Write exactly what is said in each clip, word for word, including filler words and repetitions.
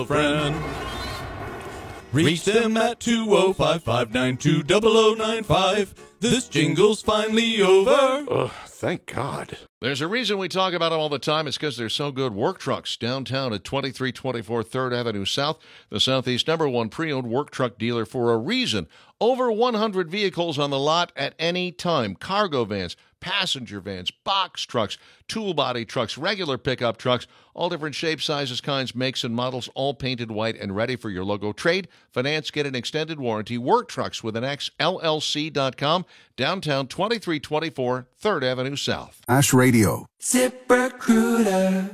friend. Reach them at two oh five, five nine two, zero zero nine five. This jingle's finally over. Ugh, thank God. There's a reason we talk about them all the time. It's because they're so good. Work Trucks, downtown at twenty-three twenty-four third Avenue South, the Southeast number one pre-owned work truck dealer for a reason. Over one hundred vehicles on the lot at any time. Cargo vans, passenger vans, box trucks, tool body trucks, regular pickup trucks, all different shapes, sizes, kinds, makes, and models, all painted white and ready for your logo. Trade, finance, get an extended warranty. Work Trucks with an X, L L C dot com, downtown twenty-three twenty-four third Avenue South. Ash Radio. ZipRecruiter.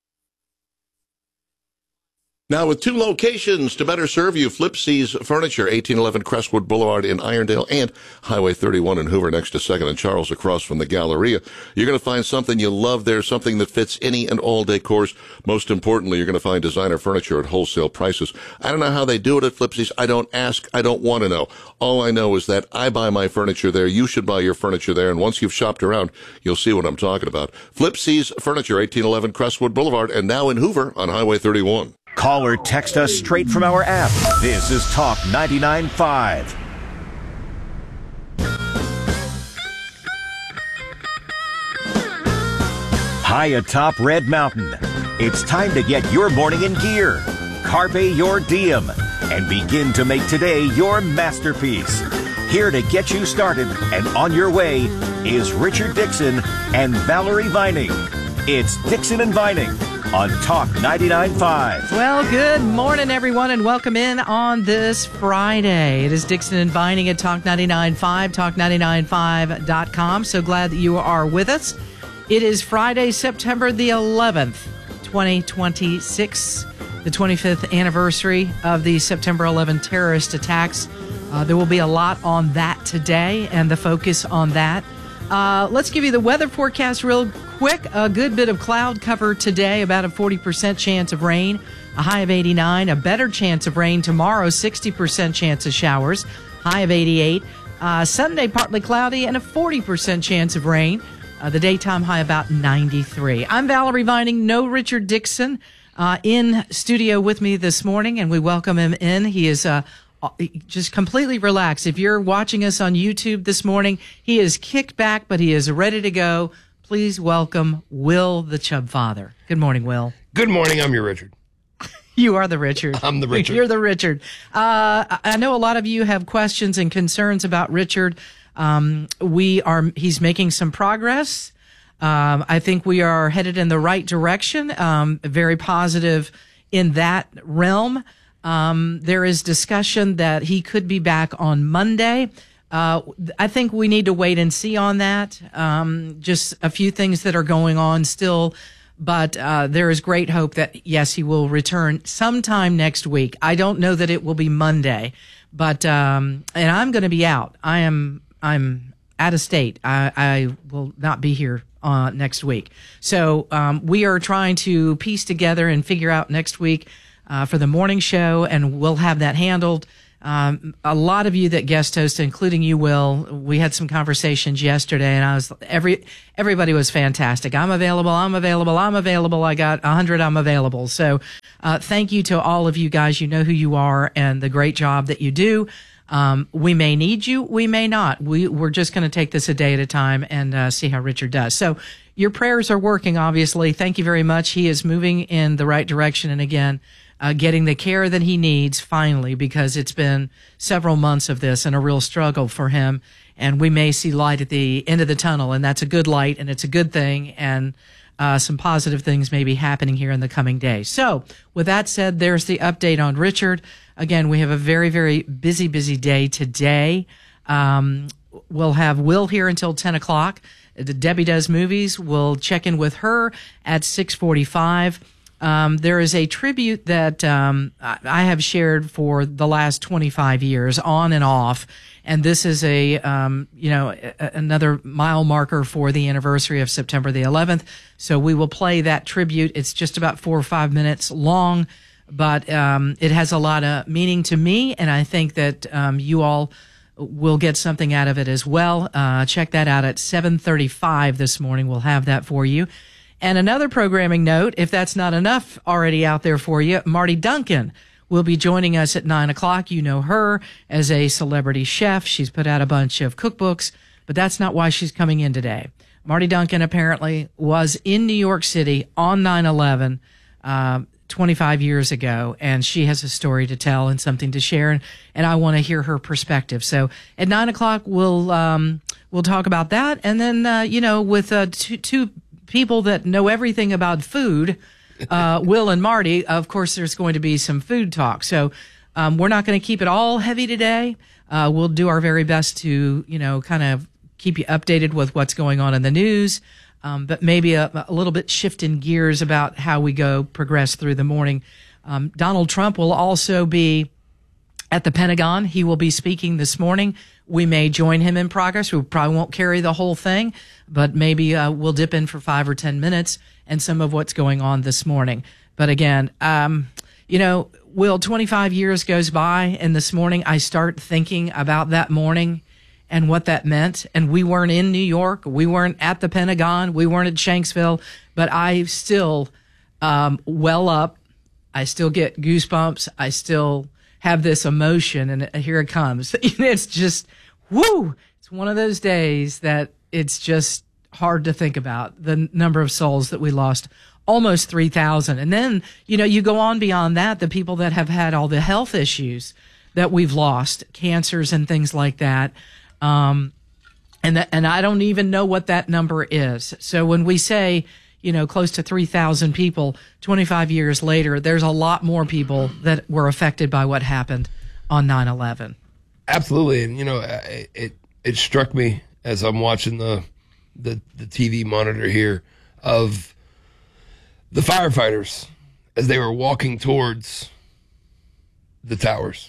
Now, with two locations to better serve you, Flipsy's Furniture, eighteen eleven Crestwood Boulevard in Irondale, and Highway thirty-one in Hoover next to second and Charles across from the Galleria. You're going to find something you love there, something that fits any and all decors. Most importantly, you're going to find designer furniture at wholesale prices. I don't know how they do it at Flipsy's. I don't ask. I don't want to know. All I know is that I buy my furniture there. You should buy your furniture there. And once you've shopped around, you'll see what I'm talking about. Flipsy's Furniture, eighteen eleven Crestwood Boulevard, and now in Hoover on Highway thirty-one. Call or text us straight from our app. This is Talk ninety-nine point five. High atop Red Mountain, it's time to get your morning in gear. Carpe your diem and begin to make today your masterpiece. Here to get you started and on your way is Richard Dixon and Valerie Vining. It's Dixon and Vining on Talk ninety-nine point five. Well, good morning, everyone, and welcome in on this Friday. It is Dixon and Vining at Talk ninety-nine point five, talk ninety-nine five dot com. So glad that you are with us. It is Friday, September the eleventh, twenty twenty-six, the twenty-fifth anniversary of the September eleventh terrorist attacks. Uh, there will be a lot on that today and the focus on that. Uh, let's give you the weather forecast real quick. A good bit of cloud cover today, about a forty percent chance of rain, a high of eighty-nine. A better chance of rain tomorrow, sixty percent chance of showers, high of eighty-eight. Uh, Sunday, partly cloudy and a forty percent chance of rain. Uh, the daytime high about ninety-three. I'm Valerie Vining, no Richard Dixon, uh, in studio with me this morning, and we welcome him in. He is uh, just completely relaxed. If you're watching us on YouTube this morning, he is kicked back, but he is ready to go. Please welcome Will the Chub Father. Good morning, Will. Good morning. I'm your Richard. You are the Richard. I'm the Richard. You're the Richard. Uh, I know a lot of you have questions and concerns about Richard. Um, we are, he's making some progress. Um, I think we are headed in the right direction. Um, very positive in that realm. Um, there is discussion that he could be back on Monday. Uh, I think we need to wait and see on that. Um, just a few things that are going on still, but, uh, there is great hope that yes, he will return sometime next week. I don't know that it will be Monday, but, um, and I'm going to be out. I am, I'm out of state. I, I will not be here uh, next week. So um, we are trying to piece together and figure out next week uh, for the morning show, and we'll have that handled. Um, a lot of you that guest host, including you, Will, we had some conversations yesterday, and I was every everybody was fantastic. I'm available. I'm available. I'm available. I got a hundred. I'm available. So uh, thank you to all of you guys. You know who you are and the great job that you do. Um, we may need you. We may not. We, we're just going to take this a day at a time and uh, see how Richard does. So your prayers are working, obviously. Thank you very much. He is moving in the right direction. And again, uh, getting the care that he needs finally, because it's been several months of this and a real struggle for him. And we may see light at the end of the tunnel, and that's a good light and it's a good thing. And uh, some positive things may be happening here in the coming days. So with that said, there's the update on Richard. Again, we have a very, very busy, busy day today. Um, we'll have Will here until ten o'clock. Debbie Does Movies. We'll check in with her at six forty-five. Um, there is a tribute that um, I have shared for the last twenty-five years, on and off. And this is a, um, you know, a, another mile marker for the anniversary of September the eleventh. So we will play that tribute. It's just about four or five minutes long, but um, it has a lot of meaning to me, and I think that um, you all will get something out of it as well. Uh, check that out at seven thirty-five this morning. We'll have that for you. And another programming note, if that's not enough already out there for you, Marty Duncan will be joining us at nine o'clock. You know her as a celebrity chef. She's put out a bunch of cookbooks, but that's not why she's coming in today. Marty Duncan apparently was in New York City on nine eleven uh, twenty-five years ago, and she has a story to tell and something to share, and, and I want to hear her perspective. So at nine o'clock, we'll um, we'll talk about that, and then uh, you know, with uh, two, two people that know everything about food, uh, Will and Marty. Of course, there's going to be some food talk. So um, we're not going to keep it all heavy today. Uh, we'll do our very best to you know kind of keep you updated with what's going on in the news, um, but maybe a, a little bit shift in gears about how we go progress through the morning. Um, Donald Trump will also be at the Pentagon. He will be speaking this morning. We may join him in progress. We probably won't carry the whole thing, but maybe uh, we'll dip in for five or ten minutes and some of what's going on this morning. But again, um, you know, Will, twenty-five years goes by, and this morning I start thinking about that morning and what that meant. And we weren't in New York. We weren't at the Pentagon. We weren't at Shanksville. But I still um, well up. I still get goosebumps. I still have this emotion. And here it comes. It's just, whoo! It's one of those days that it's just hard to think about, the number of souls that we lost. Almost three thousand. And then, you know, you go on beyond that, the people that have had all the health issues that we've lost, cancers and things like that. Um, and that, and I don't even know what that number is. So when we say, you know, close to three thousand people, twenty-five years later, there's a lot more people that were affected by what happened on nine eleven. Absolutely. And, you know, it, it, it struck me as I'm watching the, the, the T V monitor here of the firefighters as they were walking towards the towers.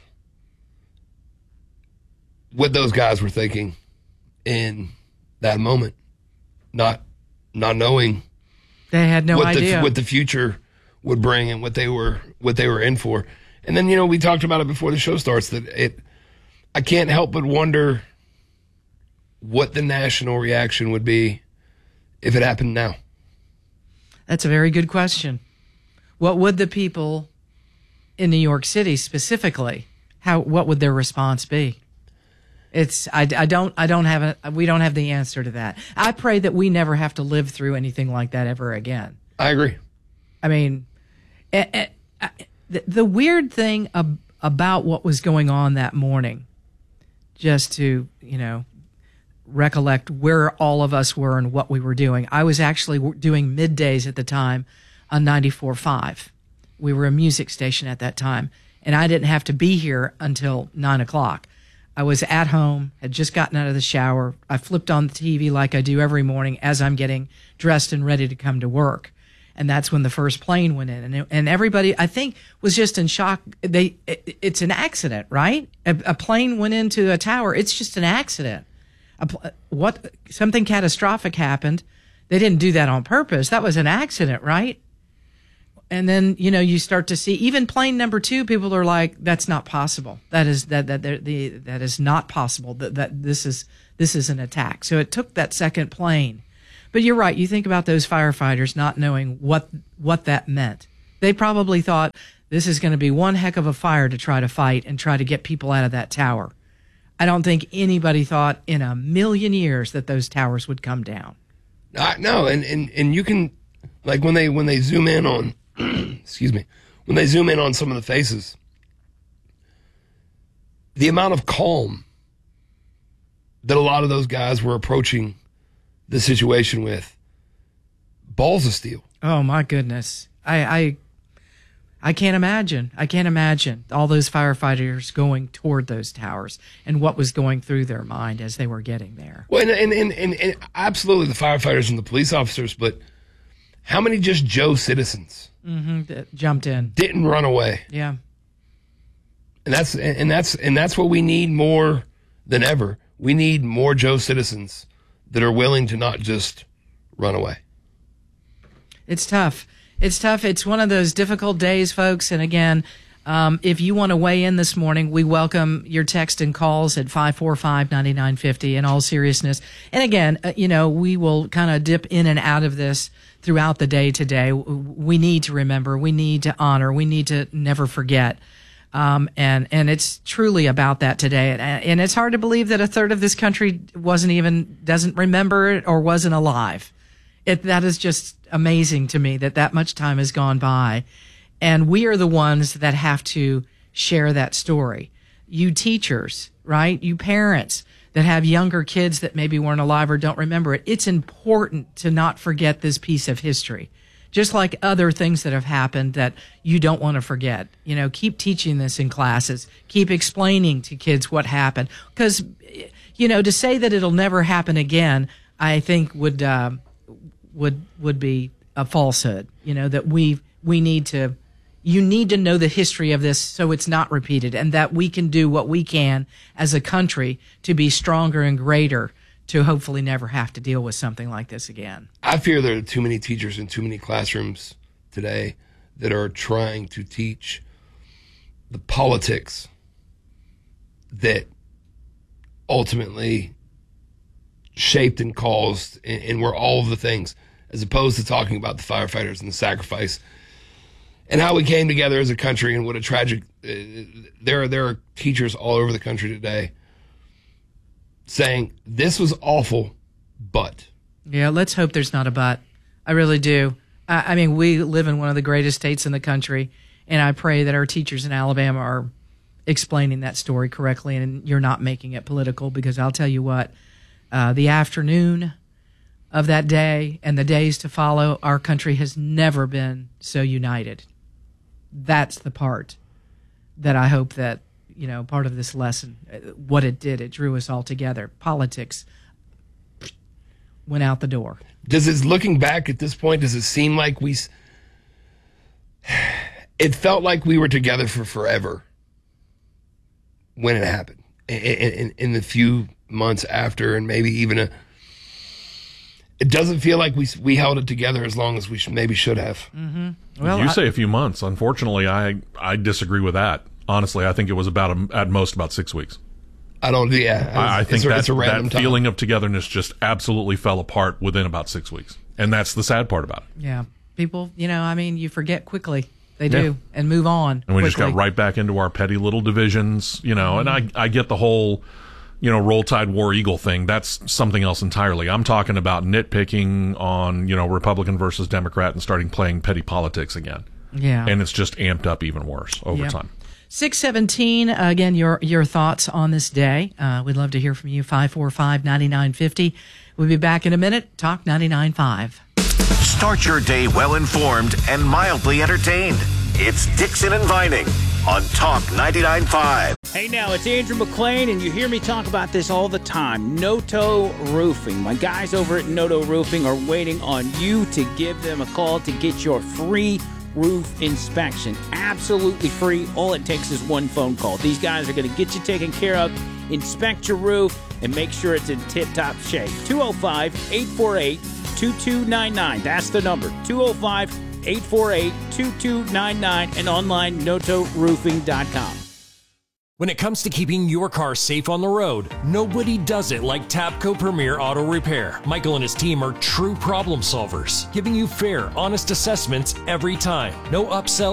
What those guys were thinking in that moment, not not knowing they had no what idea the, what the future would bring and what they were what they were in for. And then, you know, we talked about it before the show starts that it. I can't help but wonder what the national reaction would be if it happened now. That's a very good question. What would the people in New York City specifically? How? What would their response be? It's I, I don't I don't have a we don't have the answer to that. I pray that we never have to live through anything like that ever again. I agree. I mean, it, it, the, the weird thing ab- about what was going on that morning, just to you know recollect where all of us were and what we were doing. I was actually doing middays at the time on ninety-four point five. We were a music station at that time, and I didn't have to be here until nine o'clock. I was at home, had just gotten out of the shower. I flipped on the T V like I do every morning as I'm getting dressed and ready to come to work. And that's when the first plane went in. And, it, and everybody, I think, was just in shock. They, it, it's an accident, right? A, a plane went into a tower. It's just an accident. A, what something catastrophic happened. They didn't do that on purpose. That was an accident, right? And then, you know, you start to see even plane number two, people are like, that's not possible. That is that that the that is not possible. That that this is this is an attack. So it took that second plane. But you're right. You think about those firefighters not knowing what what that meant. They probably thought this is going to be one heck of a fire to try to fight and try to get people out of that tower. I don't think anybody thought in a million years that those towers would come down. Uh, no, and, and, and you can, like when they when they zoom in on, excuse me, when they zoom in on some of the faces, the amount of calm that a lot of those guys were approaching the situation with, balls of steel. Oh my goodness. I, I I can't imagine. I can't imagine all those firefighters going toward those towers and what was going through their mind as they were getting there. Well, and, and, and, and, and absolutely the firefighters and the police officers, but how many just Joe citizens mm-hmm, that jumped in, didn't run away? Yeah. And that's and that's and that's what we need more than ever. We need more Joe citizens that are willing to not just run away. It's tough. It's tough. It's one of those difficult days, folks. And again, um, if you want to weigh in this morning, we welcome your text and calls at five four five, nine nine five zero in all seriousness. And again, uh, you know, we will kind of dip in and out of this throughout the day today. We need to remember, we need to honor, we need to never forget. Um, and, and it's truly about that today. And, and it's hard to believe that a third of this country wasn't even, doesn't remember it or wasn't alive. It, that is just amazing to me that that much time has gone by. And we are the ones that have to share that story. You teachers, right? You parents that have younger kids that maybe weren't alive or don't remember it. It's important to not forget this piece of history. Just like other things that have happened that you don't want to forget. You know, keep teaching this in classes. Keep explaining to kids what happened. Because, you know, to say that it'll never happen again, I think would uh, would would be a falsehood. You know, that we we need to, you need to know the history of this so it's not repeated, and that we can do what we can as a country to be stronger and greater to hopefully never have to deal with something like this again. I fear there are too many teachers in too many classrooms today that are trying to teach the politics that ultimately shaped and caused and, and were all of the things, as opposed to talking about the firefighters and the sacrifice and how we came together as a country and what a tragic, uh, there are, there are teachers all over the country today saying this was awful, but. Yeah, let's hope there's not a but. I really do. I, I mean, we live in one of the greatest states in the country, and I pray that our teachers in Alabama are explaining that story correctly and you're not making it political, because I'll tell you what, uh, the afternoon of that day and the days to follow, our country has never been so united. That's the part that I hope that, you know, part of this lesson, what it did, it drew us all together. Politics went out the door. Does it, looking back at this point, does it seem like we, it felt like we were together for forever when it happened, in, in, in the few months after, and maybe even a, it doesn't feel like we we held it together as long as we sh- maybe should have. Mm-hmm. Well, you I, say a few months. Unfortunately, I, I disagree with that. Honestly, I think it was about a, at most about six weeks. I don't. Yeah, I, I think a, that, that time. feeling of togetherness just absolutely fell apart within about six weeks, and that's the sad part about it. Yeah, people. You know, I mean, you forget quickly. They do, yeah. and move on. And we quickly. just got right back into our petty little divisions. You know, mm-hmm. and I I get the whole, you know, Roll Tide War Eagle thing. That's something else entirely. I'm talking about nitpicking on, you know, Republican versus Democrat and starting playing petty politics again. Yeah, and it's just amped up even worse over yep. time. six seventeen, uh, again, your your thoughts on this day. Uh, we'd love to hear from you, five four five, nine nine five zero. We'll be back in a minute. Talk ninety-nine point five. Start your day well-informed and mildly entertained. It's Dixon and Vining on Talk ninety-nine point five. Hey now, it's Andrew McLean, and you hear me talk about this all the time. Noto Roofing. My guys over at Noto Roofing are waiting on you to give them a call to get your free roof inspection. Absolutely free. All it takes is one phone call. These guys are going to get you taken care of, inspect your roof, and make sure it's in tip-top shape. two oh five, eight four eight, two two nine nine. That's the number. two oh five, eight four eight, two two nine nine and online noto roofing dot com. When it comes to keeping your car safe on the road, nobody does it like Tapco Premier Auto Repair. Michael and his team are true problem solvers, giving you fair, honest assessments every time. No upsell